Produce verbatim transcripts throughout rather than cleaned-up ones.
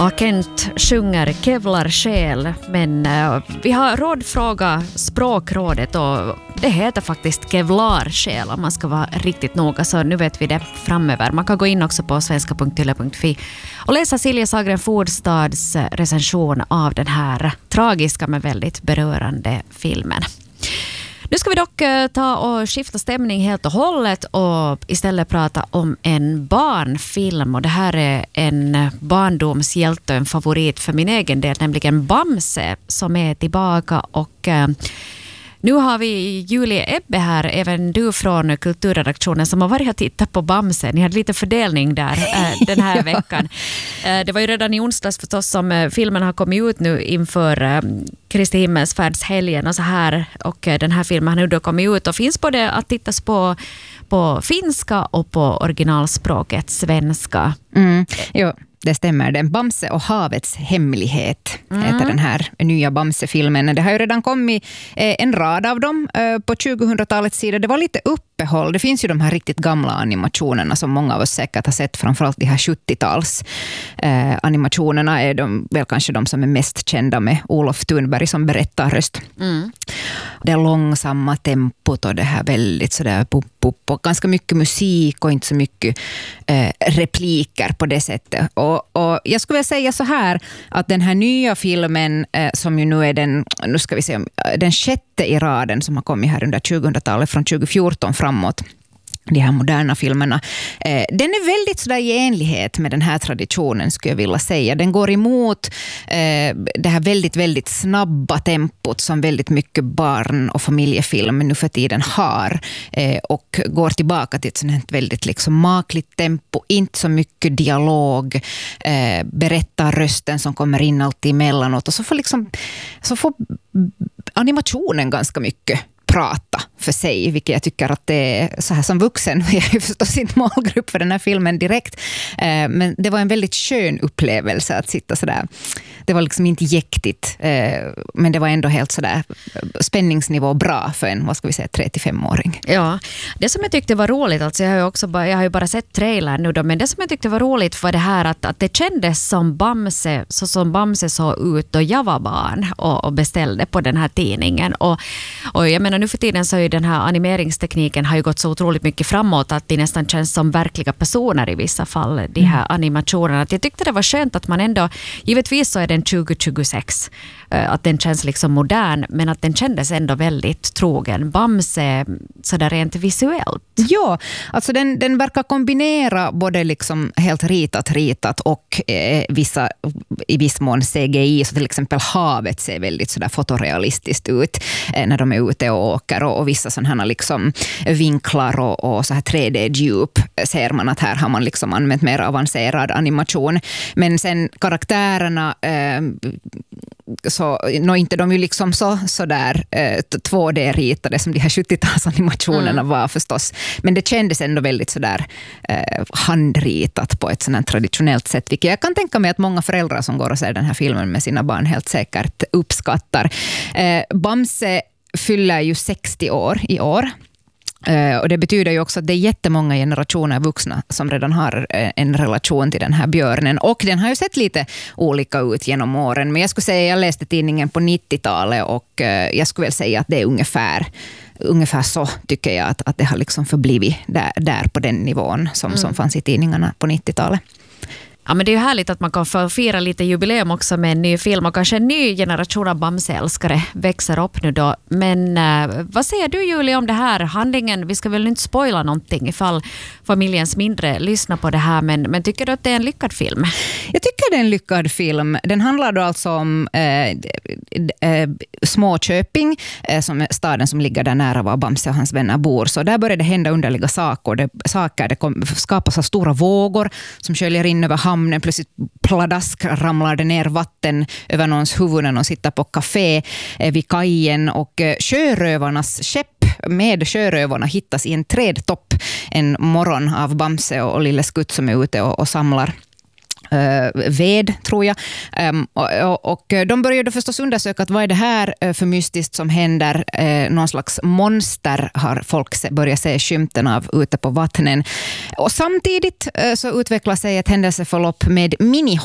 Kent sjunger Kevlar själ, men uh, vi har rådfråga språkrådet och det heter faktiskt Kevlar själ om man ska vara riktigt noga, så nu vet vi det framöver. Man kan gå in också på svenska punkt yle punkt fi och läsa Silja Sagren Fordstads recension av den här tragiska men väldigt berörande filmen. Nu ska vi dock ta och skifta stämning helt och hållet och istället prata om en barnfilm. Och det här är en barndomshjälte, en favorit för min egen del, nämligen Bamse som är tillbaka. Och eh, nu har vi Julie Ebbe här, även du från kulturredaktionen som har varit och tittat på Bamse. Ni hade lite fördelning där äh, den här veckan. Äh, det var ju redan i onsdags förstås som äh, filmen har kommit ut nu inför äh, Kristi himmelsfärdshelgen och så här. Och äh, den här filmen har nu då kommit ut och finns både att tittas på på finska och på originalspråket svenska. Mm, jo. Det stämmer. Den Bamse och havets hemlighet heter mm. den här nya Bamse-filmen. Det har ju redan kommit eh, en rad av dem eh, på tjugohundratalets sida. Det var lite uppehåll. Det finns ju de här riktigt gamla animationerna som många av oss säkert har sett. Framförallt de här sjuttio-tals eh, animationerna är de, väl kanske de som är mest kända med Olof Thunberg som berättarröst. Mm. Det långsamma tempot och det här väldigt sådär pop, pop, och ganska mycket musik och inte så mycket eh, repliker på det sättet. Och Och, och jag skulle vilja säga så här att den här nya filmen eh, som ju nu är den, nu ska vi se, den sjätte i raden som har kommit här under tjugohundratalet från tjugofjorton framåt, de här moderna filmerna. Eh, den är väldigt sådär i enlighet med den här traditionen skulle jag vilja säga. Den går emot eh, det här väldigt, väldigt snabba tempot som väldigt mycket barn- och familjefilm nu för tiden har. Eh, och går tillbaka till ett sådant väldigt liksom makligt tempo, inte så mycket dialog, eh, berättarrösten som kommer in alltid emellanåt. Och så får, liksom, så får animationen ganska mycket prata för sig, vilket jag tycker att det är så här som vuxen. Jag är ju förstås inte målgrupp för den här filmen direkt, eh, men det var en väldigt skön upplevelse att sitta sådär. Det var liksom inte jäktigt, eh, men det var ändå helt sådär spänningsnivå bra för en, vad ska vi säga, tre till fem-åring. Ja, det som jag tyckte var roligt, alltså jag har ju också bara, jag har ju bara sett trailern nu då, men det som jag tyckte var roligt var det här att, att det kändes som Bamse, så som Bamse såg ut då jag var barn och, och beställde på den här tidningen. Och, och jag menar nu för tiden så är ju den här animeringstekniken har ju gått så otroligt mycket framåt att det nästan känns som verkliga personer i vissa fall, de här animationerna. Jag tyckte det var skönt att man ändå, givetvis så är den tjugo tjugosex, att den känns liksom modern, men att den kändes ändå väldigt trogen Bamse sådär rent visuellt. Ja, alltså den, den verkar kombinera både liksom helt ritat ritat och eh, vissa i viss mån C G I, så till exempel havet ser väldigt sådär fotorealistiskt ut eh, när de är ute och åker, och, och vissa sådana liksom vinklar och, och så här tre D-djup ser man att här har man liksom använt mer avancerad animation. Men sen karaktärerna eh, så nå inte de ju liksom så, så där eh, två D-ritade som de här sjuttio-talsanimationerna mm. var förstås. Men det kändes ändå väldigt sådär eh, handritat på ett sådant traditionellt sätt, vilket jag kan tänka mig att många föräldrar som går och ser den här filmen med sina barn helt säkert uppskattar. Eh, Bamse fyller ju sextio år i år. Uh, och det betyder ju också att det är jättemånga generationer vuxna som redan har uh, en relation till den här björnen. Och den har ju sett lite olika ut genom åren. Men jag skulle säga, jag läste tidningen på nittiotalet och uh, jag skulle väl säga att det är ungefär, ungefär så tycker jag att, att det har liksom förblivit där, där på den nivån som, mm. som fanns i tidningarna på nittiotalet. Ja, men det är ju härligt att man kan få fira lite jubileum också med en ny film och kanske en ny generation av Bamse-älskare växer upp nu då. Men eh, vad säger du, Julie, om det här handlingen? Vi ska väl inte spoila någonting ifall familjens mindre lyssnar på det här, men, men tycker du att det är en lyckad film? Jag tycker det är en lyckad film. Den handlar då alltså om eh, eh, Småköping, eh, som är staden som ligger där nära var Bamse och hans vänner bor. Så där började det hända underliga saker. Det, saker. det kom, skapas av stora vågor som sköljer in över hamnen. Plötsligt pladask ramlar det ner vatten över någons huvuden och sitter på café eh, vid kajen, och eh, sjörövarnas skepp med sjörövarna hittas i en trädtopp en morgon av Bamse och, och Lille Skutt som är ute och, och samlar Uh, ved, tror jag. Um, och, och de började förstås undersöka att vad är det här för mystiskt som händer. Uh, någon slags monster har folk se, börjat se skymten av ute på vattnen. Och samtidigt uh, så utvecklar sig ett händelseförlopp med minihopp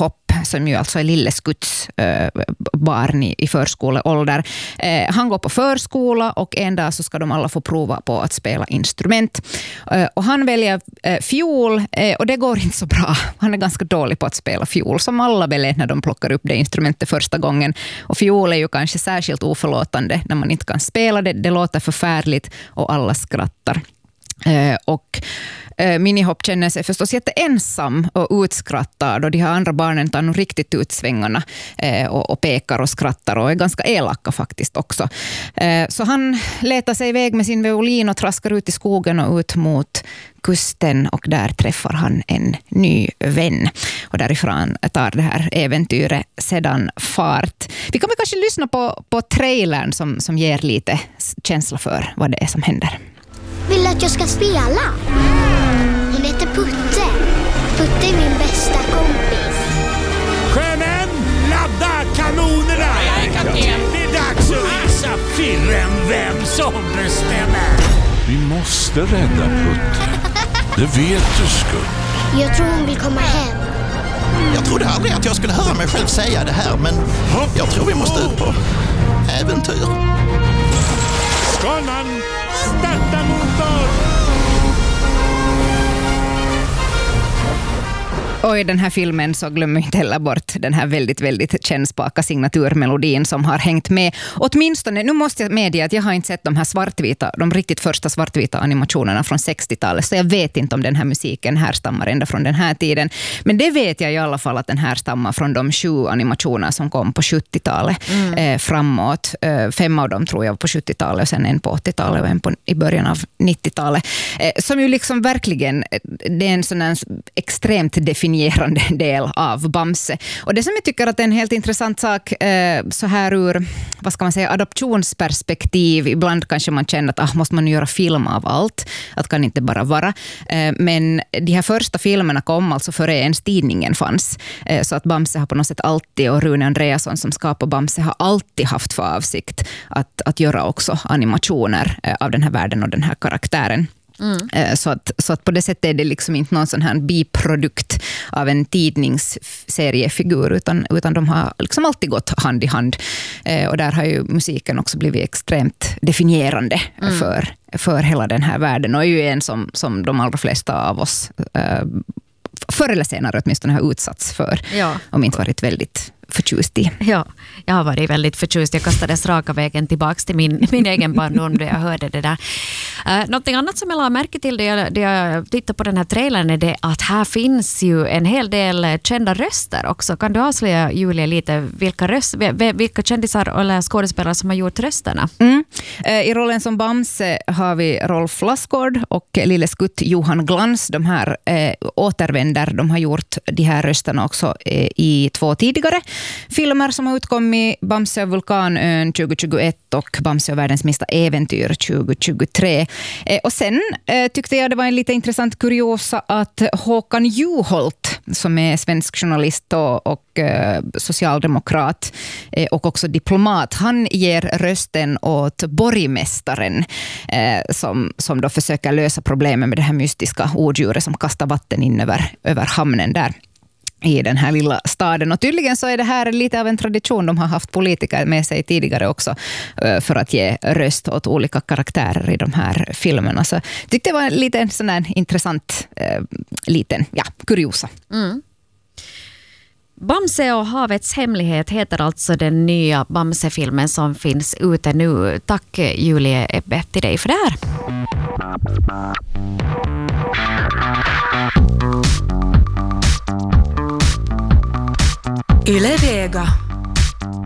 som ju alltså är Lille Skutts äh, barn i, i förskoleålder. Äh, han går på förskola och en dag så ska de alla få prova på att spela instrument. Äh, och han väljer äh, fiol äh, och det går inte så bra. Han är ganska dålig på att spela fiol, som alla väl är när de plockar upp det instrumentet första gången. Och fiol är ju kanske särskilt oförlåtande när man inte kan spela det. Det låter förfärligt och alla skrattar. Eh, och eh, Minnie Hop känner sig förstås jätteensam och utskrattad, och de här andra barnen tar nog riktigt ut svängarna eh, och, och pekar och skrattar och är ganska elaka faktiskt också. Eh, så han letar sig iväg med sin violin och traskar ut i skogen och ut mot kusten, och där träffar han en ny vän. Och därifrån tar det här äventyret sedan fart. Vi kan väl kanske lyssna på, på trailern som, som ger lite känsla för vad det är som händer. Vill du att jag ska spela? Hon heter Putte. Putte är min bästa kompis. Sjömän, ladda kanonerna! Jag är kapten. Det är dags att visa firren vem som bestämmer. Vi måste rädda Putte. Det vet du, Skutt. Jag tror hon vill komma hem. Jag trodde aldrig att jag skulle höra mig själv säga det här, men jag tror vi måste ut på äventyr. Skanan, starta motor! Och i den här filmen så glömmer inte heller bort den här väldigt, väldigt kännspaka signaturmelodin som har hängt med. Åtminstone, nu måste jag medge att jag har inte sett de här svartvita, de riktigt första svartvita animationerna från sextiotalet, så jag vet inte om den här musiken härstammar ända från den här tiden. Men det vet jag i alla fall att den här stammar från de sju animationer som kom på sjuttiotalet mm. eh, framåt. Eh, fem av dem tror jag på sjuttiotalet och sen en på åttiotalet och en på, i början av nittiotalet. Eh, som ju liksom verkligen, det är en sån här extremt definierad del av Bamse. Och det som jag tycker att är en helt intressant sak eh, så här ur, vad ska man säga, adoptionsperspektiv, ibland kanske man känner att ah, måste man göra film av allt, att kan inte bara vara. Eh, men de här första filmerna kom alltså före ens tidningen fanns. Eh, så att Bamse har på något sätt alltid, och Rune Andreasson som skapar Bamse har alltid haft för avsikt att, att göra också animationer eh, av den här världen och den här karaktären. Mm. Så, att, så att på det sättet är det liksom inte någon sån här biprodukt av en tidningsseriefigur, utan, utan de har liksom alltid gått hand i hand. Och där har ju musiken också blivit extremt definierande mm. för, för hela den här världen, och är ju en som, som de allra flesta av oss äh, förr eller senare åtminstone har utsatts för, ja. Om inte varit väldigt förtjust i. Ja, jag har varit väldigt förtjust. Jag kastades raka vägen tillbaka till min, min egen barndom då jag hörde det där. Uh, någonting annat som jag la märke till det jag, det jag tittade på den här trailern är det att här finns ju en hel del kända röster också. Kan du avslöja, Julia, lite vilka, röst, vilka kändisar eller skådespelare som har gjort rösterna? Mm. Uh, I rollen som Bamse har vi Rolf Lassgård och Lille Skutt Johan Glans. De här uh, återvänder. De har gjort de här rösterna också uh, i två tidigare filmer som har utkommit, Bamse och Vulkanön tjugo tjugoett och Bamse och världens minsta äventyr tjugo tjugotre. Eh, och sen eh, tyckte jag det var en lite intressant kuriosa att Håkan Juholt, som är svensk journalist och, och eh, socialdemokrat eh, och också diplomat, han ger rösten åt borgmästaren eh, som, som då försöker lösa problemen med det här mystiska odjuret som kastar vatten in över, över hamnen där i den här lilla staden. Och tydligen så är det här lite av en tradition. De har haft politiker med sig tidigare också för att ge röst åt olika karaktärer i de här filmerna. Så jag tyckte det var lite en sån här intressant eh, liten, ja, kuriosa. Mm. Bamse och havets hemlighet heter alltså den nya Bamse-filmen som finns ute nu. Tack Julie Ebbe till dig för det här. Yle Vega.